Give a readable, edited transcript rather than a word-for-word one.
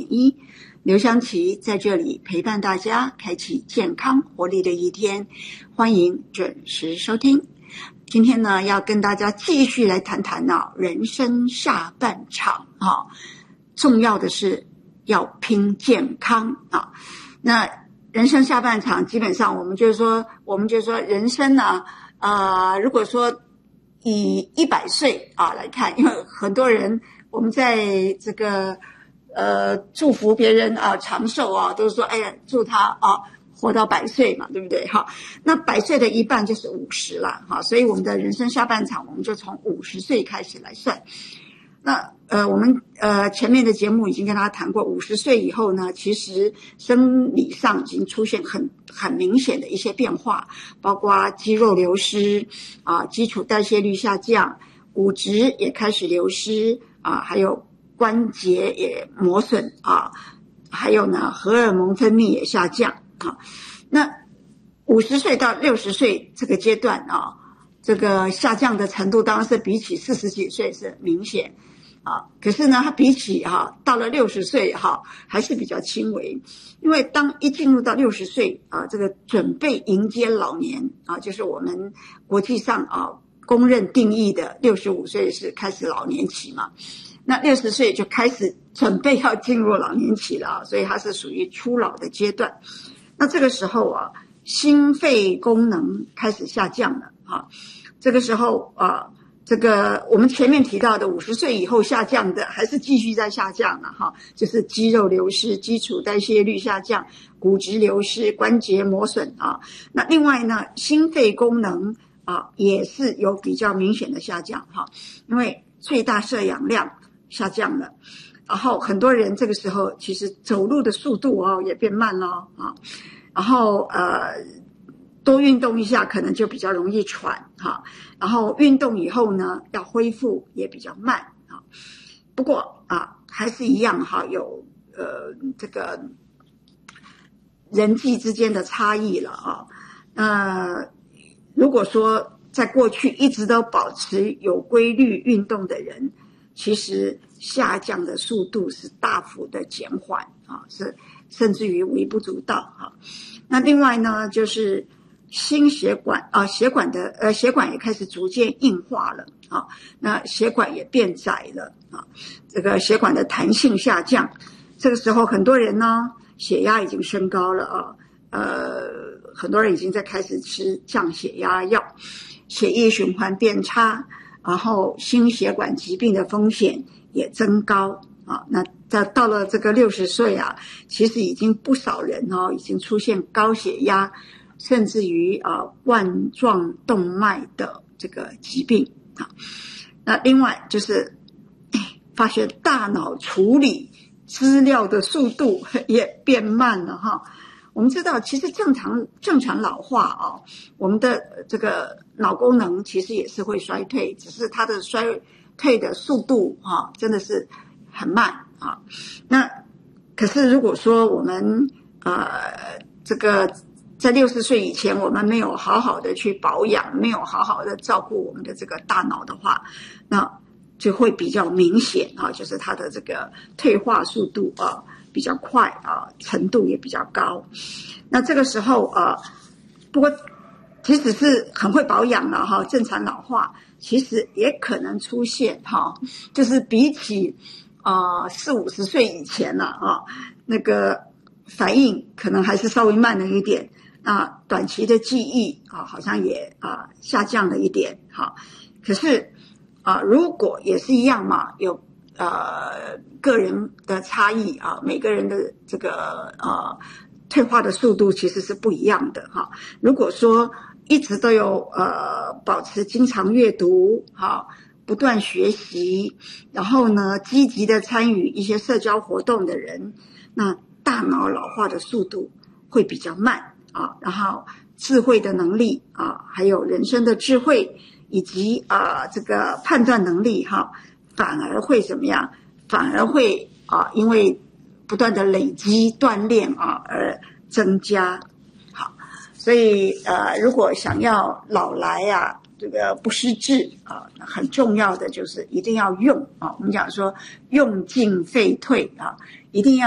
1.1，刘湘琪在这里陪伴大家，开启健康活力的一天，欢迎准时收听。今天呢，要跟大家继续来谈谈人生下半场重要的是要拼健康啊。那人生下半场，基本上我们就说人生呢，如果说以100岁来看，因为很多人我们在这个祝福别人长寿都是说哎呀祝他活到100岁嘛，对不对？那100岁的一半就是50了所以我们的人生下半场我们就从50岁开始来算。那我们前面的节目已经跟大家谈过，50岁以后呢，其实生理上已经出现很明显的一些变化，包括肌肉流失基础代谢率下降，骨质也开始流失还有关节也磨损还有呢荷尔蒙分泌也下降那50岁到60岁这个阶段这个下降的程度当然是比起40几岁是明显可是呢它比起到了60岁还是比较轻微。因为当一进入到60岁这个准备迎接老年就是我们国际上公认定义的65岁是开始老年期嘛，那60岁就开始准备要进入老年期了所以它是属于初老的阶段。那这个时候心肺功能开始下降了这个时候这个我们前面提到的50岁以后下降的还是继续在下降了就是肌肉流失，基础代谢率下降，骨质流失，关节磨损那另外呢心肺功能也是有比较明显的下降因为最大摄氧量下降了，然后很多人这个时候其实走路的速度也变慢了然后多运动一下可能就比较容易喘然后运动以后呢要恢复也比较慢不过还是一样有这个人际之间的差异了如果说在过去一直都保持有规律运动的人，其实下降的速度是大幅的减缓是甚至于微不足道那另外呢就是心血管血管也开始逐渐硬化了那血管也变窄了这个血管的弹性下降，这个时候很多人呢血压已经升高了很多人已经在开始吃降血压药，血液循环变差，然后心血管疾病的风险也增高那到了这个60岁其实已经不少人已经出现高血压，甚至于冠状动脉的这个疾病那另外就是发现大脑处理资料的速度也变慢了我们知道其实正常老化我们的这个脑功能其实也是会衰退，只是它的衰退的速度真的是很慢那可是如果说我们这个在60岁以前我们没有好好的去保养，没有好好的照顾我们的这个大脑的话，那就会比较明显就是它的这个退化速度比较快程度也比较高。那这个时候不过即使是很会保养了正常老化，其实也可能出现就是比起40-50岁以前那个反应可能还是稍微慢了一点，那短期的记忆好像也下降了一点可是如果也是一样嘛，有个人的差异每个人的这个退化的速度其实是不一样的如果说一直都有保持经常阅读不断学习，然后呢积极的参与一些社交活动的人，那大脑老化的速度会比较慢然后智慧的能力还有人生的智慧以及这个判断能力反而会怎么样？反而会因为不断的累积锻炼而增加。好，所以如果想要老来这个不失智很重要的就是一定要用我们讲说用进废退一定要